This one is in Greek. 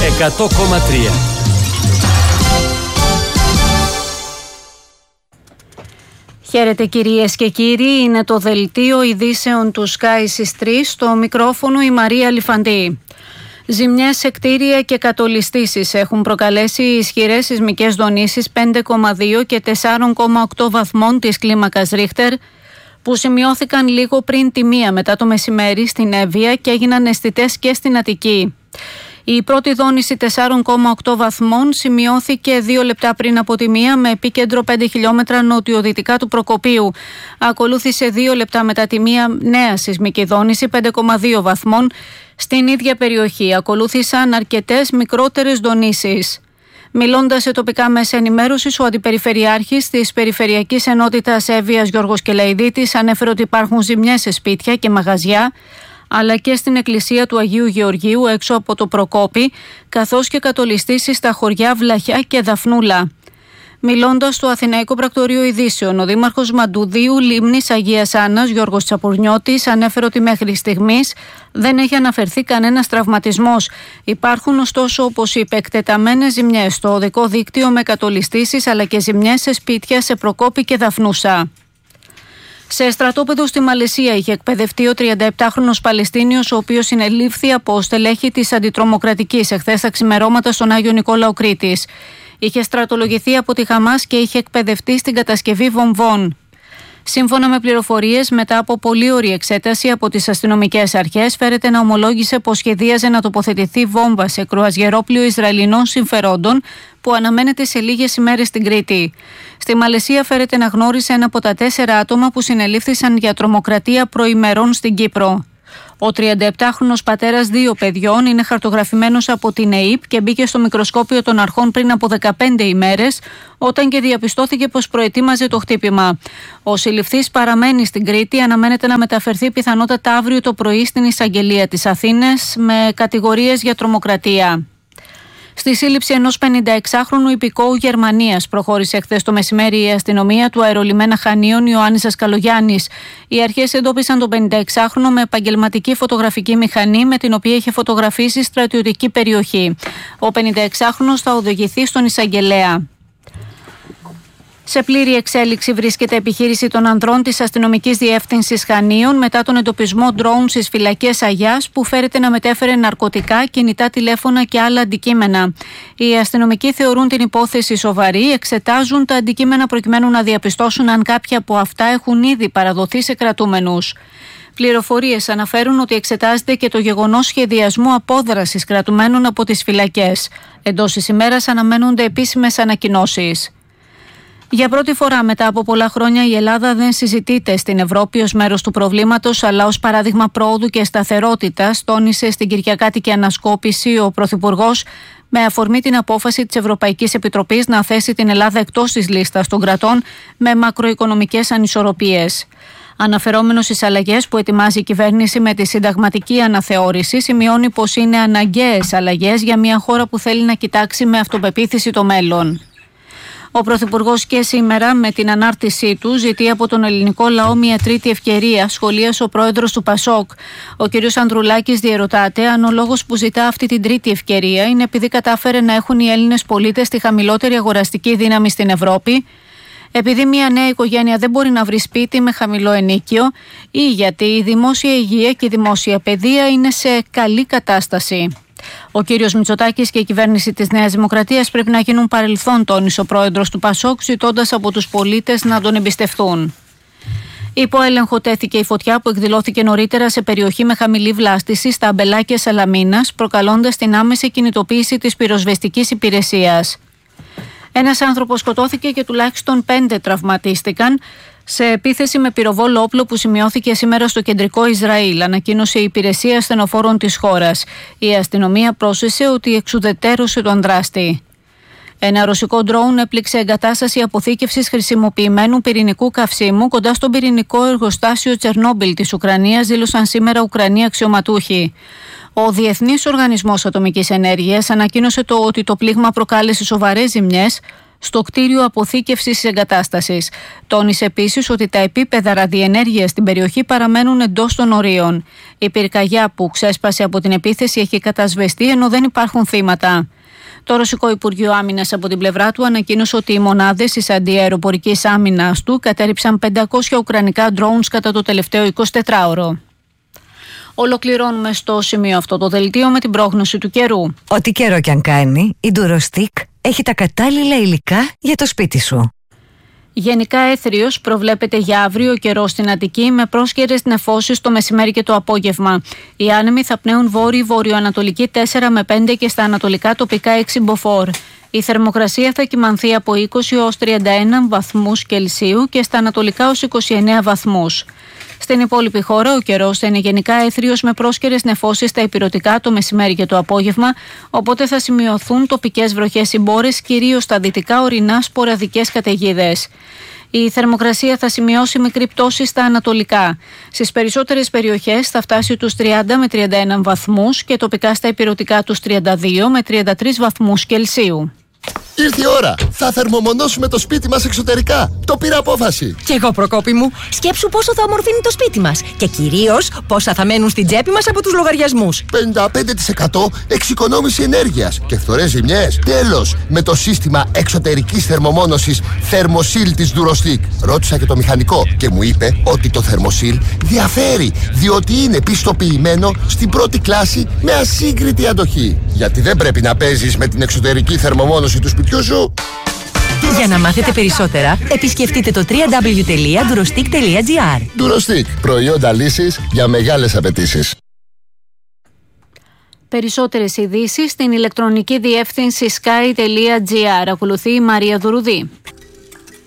100,3. Χαίρετε κυρίες και κύριοι, είναι το δελτίο ειδήσεων του Sky στις 3, στο μικρόφωνο η Μαρία Λιφαντή. Ζημιές σε κτίρια και κατολιστήσεις έχουν προκαλέσει ισχυρές σεισμικές δονήσεις 5,2 και 4,8 βαθμών της κλίμακας Ρίχτερ, που σημειώθηκαν λίγο πριν τη 1 μετά το μεσημέρι στην Εύβοια και έγιναν αισθητές και στην Αττική. Η πρώτη δόνηση 4,8 βαθμών σημειώθηκε 2 λεπτά πριν από τη 1 με επίκεντρο 5 χιλιόμετρα νοτιοδυτικά του Προκοπίου. Ακολούθησε 2 λεπτά μετά τη 1 νέα σεισμική δόνηση 5,2 βαθμών στην ίδια περιοχή. Ακολούθησαν αρκετές μικρότερες δονήσεις. Μιλώντας σε τοπικά μέσα ενημέρωσης, ο Αντιπεριφερειάρχης της Περιφερειακής Ενότητας Εύβοιας Γιώργος Κελαϊδίτης ανέφερε ότι υπάρχουν ζημιές σε σπίτια και μαγαζιά, αλλά και στην εκκλησία του Αγίου Γεωργίου έξω από το Προκόπη, καθώς και κατολιστήσεις στα χωριά Βλαχιά και Δαφνούλα. Μιλώντας στο Αθηναϊκό Πρακτορείο Ειδήσεων, ο Δήμαρχος Μαντουδίου Λίμνης Αγίας Άννας, Γιώργος Τσαπουρνιώτης, ανέφερε ότι μέχρι στιγμής δεν έχει αναφερθεί κανένας τραυματισμός. Υπάρχουν ωστόσο, όπως είπε, εκτεταμένες ζημιές στο οδικό δίκτυο με κατολιστήσεις, αλλά και ζημιές σε σπίτια σε Προκόπη και Δαφνούσα. Σε στρατόπεδο στη Μαλαισία είχε εκπαιδευτεί ο 37χρονος Παλαιστίνιος, ο οποίος συνελήφθη από στελέχη της Αντιτρομοκρατικής εχθές τα ξημερώματα στον Άγιο Νικόλαο Κρήτης. Είχε στρατολογηθεί από τη Χαμάς και είχε εκπαιδευτεί στην κατασκευή βομβών. Σύμφωνα με πληροφορίες, μετά από πολύ ωρή εξέταση από τις αστυνομικές αρχές, φέρεται να ομολόγησε πως σχεδίαζε να τοποθετηθεί βόμβα σε κρουαζιερόπλοιο Ισραηλινών συμφερόντων που αναμένεται σε λίγες ημέρες στην Κρήτη. Στη Μαλαισία φέρεται να γνώρισε ένα από τα 4 άτομα που συνελήφθησαν για τρομοκρατία προημερών στην Κύπρο. Ο 37χρονος πατέρας 2 παιδιών είναι χαρτογραφημένος από την ΕΥΠ και μπήκε στο μικροσκόπιο των αρχών πριν από 15 ημέρες, όταν και διαπιστώθηκε πως προετοίμαζε το χτύπημα. Ο συλληφθής παραμένει στην Κρήτη, αναμένεται να μεταφερθεί πιθανότατα αύριο το πρωί στην εισαγγελία της Αθήνας με κατηγορίες για τρομοκρατία. Στη σύλληψη ενός 56χρονου υπηκόου Γερμανίας προχώρησε χθες το μεσημέρι η αστυνομία του αερολιμένα Χανίων Ιωάννης Ασκαλογιάννης. Οι αρχές εντόπισαν τον 56χρονο με επαγγελματική φωτογραφική μηχανή με την οποία είχε φωτογραφίσει στρατιωτική περιοχή. Ο 56χρονος θα οδηγηθεί στον εισαγγελέα. Σε πλήρη εξέλιξη βρίσκεται επιχείρηση των ανδρών της Αστυνομικής Διεύθυνσης Χανίων μετά τον εντοπισμό ντρόουν στις φυλακές Αγιάς που φέρεται να μετέφερε ναρκωτικά, κινητά τηλέφωνα και άλλα αντικείμενα. Οι αστυνομικοί θεωρούν την υπόθεση σοβαρή, εξετάζουν τα αντικείμενα προκειμένου να διαπιστώσουν αν κάποια από αυτά έχουν ήδη παραδοθεί σε κρατούμενους. Πληροφορίες αναφέρουν ότι εξετάζεται και το γεγονός σχεδιασμού απόδρασης κρατουμένων από τις φυλακές. Εντός της ημέρας αναμένονται επίσημες ανακοινώσεις. Για πρώτη φορά μετά από πολλά χρόνια η Ελλάδα δεν συζητείται στην Ευρώπη ως μέρος του προβλήματος, αλλά ως παράδειγμα πρόοδου και σταθερότητας, τόνισε στην Κυριακάτικη Ανασκόπηση ο Πρωθυπουργός με αφορμή την απόφαση της Ευρωπαϊκής Επιτροπής να θέσει την Ελλάδα εκτός της λίστας των κρατών με μακροοικονομικές ανισορροπίες. Αναφερόμενος στις αλλαγές που ετοιμάζει η κυβέρνηση με τη συνταγματική αναθεώρηση, σημειώνει πως είναι αναγκαίες αλλαγές για μια χώρα που θέλει να κοιτάξει με αυτοπεποίθηση το μέλλον. Ο Πρωθυπουργός και σήμερα με την ανάρτησή του ζητεί από τον ελληνικό λαό μια τρίτη ευκαιρία, σχολίασε ο πρόεδρος του ΠΑΣΟΚ. Ο κ. Ανδρουλάκης διερωτάται αν ο λόγος που ζητά αυτή την τρίτη ευκαιρία είναι επειδή κατάφερε να έχουν οι Έλληνες πολίτες τη χαμηλότερη αγοραστική δύναμη στην Ευρώπη, επειδή μια νέα οικογένεια δεν μπορεί να βρει σπίτι με χαμηλό ενίκιο ή γιατί η δημόσια υγεία και η δημόσια παιδεία είναι σε καλή κατάσταση. Ο κύριος Μητσοτάκης και η κυβέρνηση της Νέας Δημοκρατίας πρέπει να γίνουν παρελθόν, τόνισε ο πρόεδρος του ΠΑΣΟΚ, ζητώντας από τους πολίτες να τον εμπιστευτούν. Υπό έλεγχο τέθηκε η φωτιά που εκδηλώθηκε νωρίτερα σε περιοχή με χαμηλή βλάστηση στα αμπελάκια Σαλαμίνας, προκαλώντας την άμεση κινητοποίηση της πυροσβεστικής υπηρεσίας. Ένας άνθρωπος σκοτώθηκε και τουλάχιστον 5 τραυματίστηκαν σε επίθεση με πυροβόλο όπλο που σημειώθηκε σήμερα στο κεντρικό Ισραήλ, ανακοίνωσε η Υπηρεσία Ασθενοφόρων της χώρας. Η αστυνομία πρόσθεσε ότι εξουδετέρωσε τον δράστη. Ένα ρωσικό ντρόουν έπληξε εγκατάσταση αποθήκευσης χρησιμοποιημένου πυρηνικού καυσίμου κοντά στο πυρηνικό εργοστάσιο Τσερνόμπιλ της Ουκρανίας, δήλωσαν σήμερα Ουκρανοί αξιωματούχοι. Ο Διεθνής Οργανισμός Ατομικής Ενέργειας ανακοίνωσε ότι το πλήγμα προκάλεσε σοβαρές ζημιές στο κτίριο αποθήκευσης της εγκατάστασης. Τόνισε επίσης ότι τα επίπεδα ραδιενέργειας στην περιοχή παραμένουν εντός των ορίων. Η πυρκαγιά που ξέσπασε από την επίθεση έχει κατασβεστεί, ενώ δεν υπάρχουν θύματα. Το Ρωσικό Υπουργείο Άμυνας από την πλευρά του ανακοίνωσε ότι οι μονάδες της αντιαεροπορικής άμυνας του κατέρριψαν 500 ουκρανικά drones κατά το τελευταίο 24ωρο. Ολοκληρώνουμε στο σημείο αυτό το δελτίο με την πρόγνωση του καιρού. Ό,τι καιρό κι αν κάνει, η Durostick έχει τα κατάλληλα υλικά για το σπίτι σου. Γενικά έθριος προβλέπεται για αύριο καιρό στην Αττική με πρόσκαιρες νεφώσεις το μεσημέρι και το απόγευμα. Οι άνεμοι θα πνέουν βόρειο-βορειοανατολική 4 με 5 και στα ανατολικά τοπικά 6 μποφόρ. Η θερμοκρασία θα κυμανθεί από 20 έως 31 βαθμούς Κελσίου και στα ανατολικά ως 29 βαθμούς. Στην υπόλοιπη χώρα ο καιρός θα είναι γενικά έθριος με πρόσκαιρες νεφώσεις στα ηπειρωτικά το μεσημέρι και το απόγευμα, οπότε θα σημειωθούν τοπικές βροχές ή μπόρες, κυρίως στα δυτικά ορεινά σποραδικές καταιγίδες. Η θερμοκρασία θα σημειώσει μικρή πτώση στα ανατολικά. Στις περισσότερες περιοχές θα φτάσει τους 30 με 31 βαθμούς και τοπικά στα ηπειρωτικά τους 32 με 33 βαθμούς Κελσίου. Ήρθε η ώρα! Θα θερμομονώσουμε το σπίτι μας εξωτερικά. Το πήρα απόφαση. Κι εγώ, Προκόπη μου, σκέψου πόσο θα ομορφύνει το σπίτι μας. Και κυρίως πόσα θα μένουν στην τσέπη μας από τους λογαριασμούς. 55% εξοικονόμηση ενέργειας και φθορές ζημιές. Τέλος, με το σύστημα εξωτερικής θερμομόνωσης Thermosil της Durostick. Ρώτησα και το μηχανικό και μου είπε ότι το Thermosil διαφέρει, διότι είναι πιστοποιημένο στην πρώτη κλάση με ασύγκριτη αντοχή. Γιατί δεν πρέπει να παίζεις με την εξωτερική θερμομόνωση του σπιτιού σου. Για να μάθετε περισσότερα, επισκεφτείτε το www.durostick.gr. Durostick, προϊόντα λύσης για μεγάλες απαιτήσεις. Περισσότερες ειδήσεις στην ηλεκτρονική διεύθυνση sky.gr. Ακολουθεί η Μαρία Δουρουδή.